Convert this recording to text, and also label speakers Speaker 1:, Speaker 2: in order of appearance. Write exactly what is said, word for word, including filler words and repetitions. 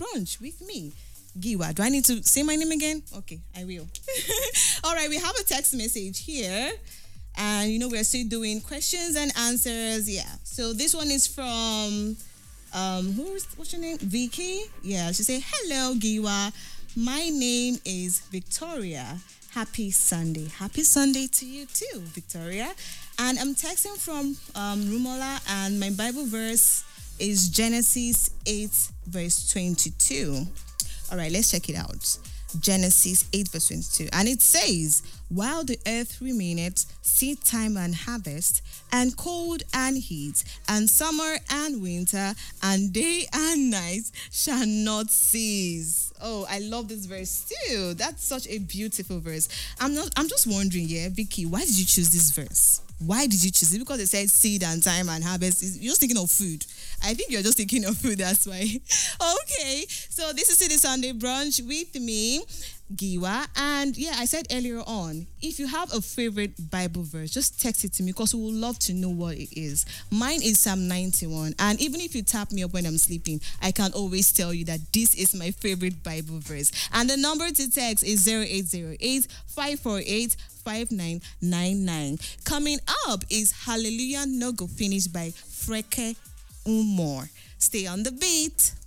Speaker 1: Brunch with me, Giwa. Do I need to say my name again? Okay, I will. All right, we have a text message here. And you know, we're still doing questions and answers. Yeah. So this one is from um who's what's your name? Vicky. Yeah, she say, hello, Giwa. My name is Victoria. Happy Sunday. Happy Sunday to you too, Victoria. And I'm texting from um Rumola, and my Bible verse is Genesis eight, verse twenty-two. All right, let's check it out. Genesis eight, verse twenty-two. And it says, while the earth remaineth, seed time and harvest, and cold and heat, and summer and winter, and day and night shall not cease. Oh, I love this verse too. That's such a beautiful verse. I'm not I'm just wondering, yeah, Vicky, why did you choose this verse? Why did you choose it? Because it said seed and time and harvest. You're just thinking of food. I think you're just thinking of food, that's why. Okay, so this is City Sunday Brunch with me, Giwa. And yeah, I said earlier on, if you have a favorite Bible verse, just text it to me because we would love to know what it is. Mine is Psalm ninety-one. And even if you tap me up when I'm sleeping, I can always tell you that this is my favorite Bible verse. And the number to text is zero eight zero eight, five four eight, five nine nine nine. Coming up is Hallelujah No Go Finish by Freke Umor. Stay on the beat.